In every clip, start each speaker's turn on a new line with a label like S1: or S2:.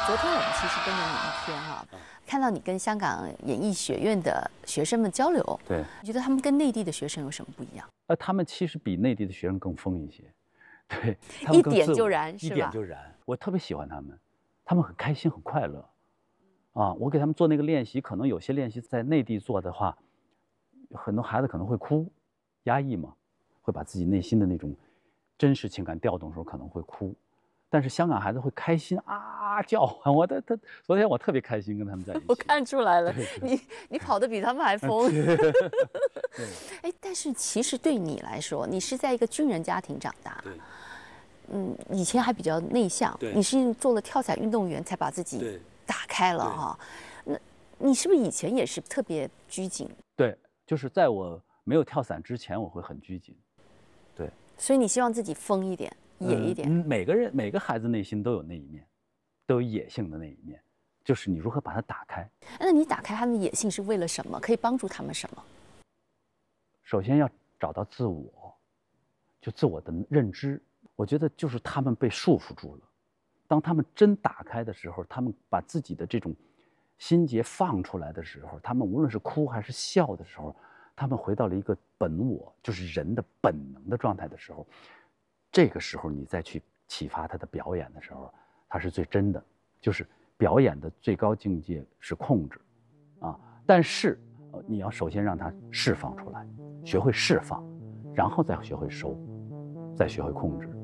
S1: 昨天我们其实跟着你一天哈，看到你跟香港演艺学院的学生们交流，
S2: 对，
S1: 你觉得他们跟内地的学生有什么不一样？
S2: 他们其实比内地的学生更疯一些，对，他
S1: 一点
S2: 们更自我
S1: 就燃，
S2: 一
S1: 是吧？
S2: 点就燃。我特别喜欢他们，他们很开心很快乐，啊，我给他们做那个练习，可能有些练习在内地做的话，很多孩子可能会哭，压抑嘛，会把自己内心的那种真实情感调动的时候可能会哭。但是香港孩子会开心啊叫唤，昨天我特别开心跟他们在一起。
S1: 我看出来了，
S2: 对
S1: 你跑得比他们还疯。
S2: 对，
S1: 哎，但是其实对你来说，你是在一个军人家庭长大，以前还比较内向，你是做了跳伞运动员才把自己打开了哈。那你是不是以前也是特别拘谨？
S2: 对，就是在我没有跳伞之前，我会很拘谨。对，
S1: 所以你希望自己疯一点。野一点，
S2: 每个孩子内心都有那一面，都有野性的那一面，就是你如何把它打开。
S1: 那你打开他们的野性是为了什么？可以帮助他们什么？
S2: 首先要找到自我，就自我的认知。我觉得就是他们被束缚住了，当他们真打开的时候，他们把自己的这种心结放出来的时候，他们无论是哭还是笑的时候，他们回到了一个本我，就是人的本能的状态的时候。这个时候你再去启发他的表演的时候，他是最真的，就是表演的最高境界是控制，啊，但是你要首先让他释放出来，学会释放，然后再学会收，再学会控制。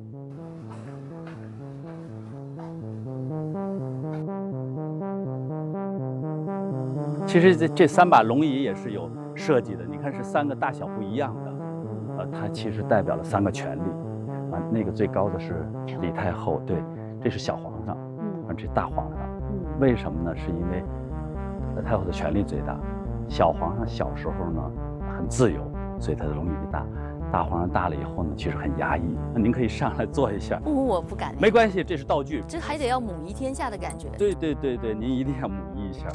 S2: 其实这3把龙椅也是有设计的，你看是3个大小不一样的，它其实代表了3个权力。那个最高的是李太后，对，这是小皇上，这大皇上，为什么呢？是因为太后的权力最大，小皇上小时候呢很自由，所以他的龙椅大。大皇上大了以后呢，其实很压抑。那您可以上来坐一下。
S1: 我不敢。
S2: 没关系，这是道具。
S1: 这还得要母仪天下的感觉。
S2: 对，您一定要母仪一下。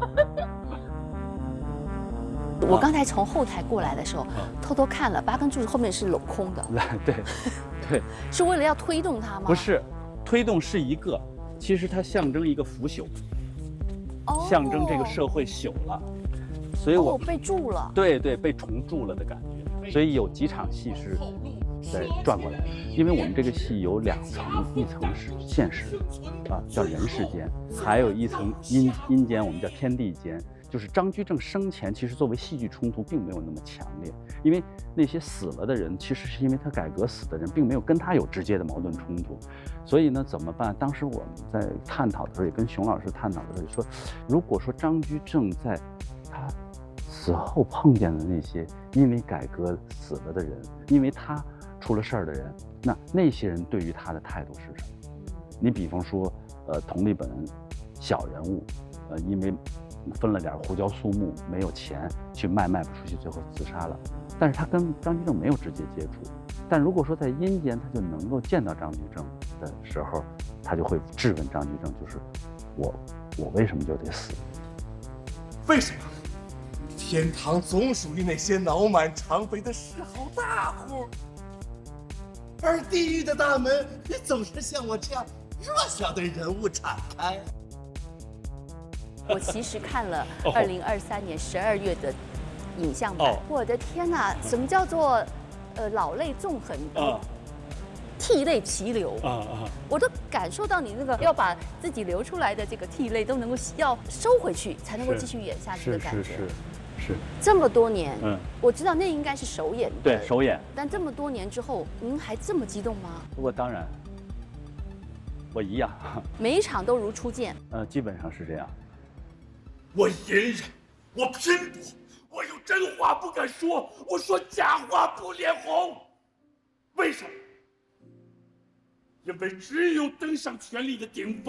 S1: 我刚才从后台过来的时候，偷偷看了8根柱子后面是镂空的。
S2: 对，
S1: 是为了要推动它吗？
S2: 不是，推动是一个，其实它象征一个腐朽，象征这个社会朽了，所以我
S1: 被铸了。
S2: 对，被重铸了的感觉。所以有几场戏是在转过来的，因为我们这个戏有2层，一层是现实，叫人世间，还有一层阴间，我们叫天地间。就是张居正生前，其实作为戏剧冲突并没有那么强烈，因为那些死了的人，其实是因为他改革死的人，并没有跟他有直接的矛盾冲突，所以呢，怎么办？当时我们在探讨的时候，也跟熊老师探讨的时候说，如果说张居正在他死后碰见的那些因为改革死了的人，因为他出了事儿的人，那些人对于他的态度是什么？你比方说，佟立本小人物，因为分了点胡椒素木，没有钱去卖不出去，最后自杀了。但是他跟张居正没有直接接触。但如果说在阴间，他就能够见到张居正的时候，他就会质问张居正，就是我为什么就得死？
S3: 为什么？天堂总属于那些脑满肠肥的嗜好大户，而地狱的大门总是向我这样弱小的人物敞开。
S1: 我其实看了2023年12月的影像版，我的天哪，什么叫做老泪纵横，涕泪齐流我都感受到你那个要把自己流出来的这个涕泪都能够要收回去，才能够继续演下去的感觉。
S2: 是。
S1: 这么多年，我知道那应该是首演，
S2: 对，首演。但
S1: 这么多年之后，您还这么激动吗？
S2: 我当然，我一样，
S1: 每一场都如初见。
S2: 基本上是这样。
S3: 我隐忍，我拼搏，我有真话不敢说，我说假话不脸红。为什么？因为只有登上权力的顶峰。